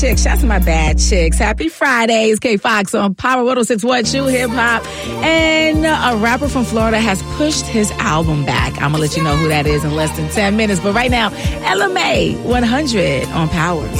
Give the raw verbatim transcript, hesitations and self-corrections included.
chicks. Shouts to my bad chicks. Happy Friday. It's K Fox on Power one oh six point one, Hip Hop. And a rapper from Florida has pushed his album back. I'm going to let you know who that is in less than ten minutes. But right now, Ella Mai, one hundred on Power.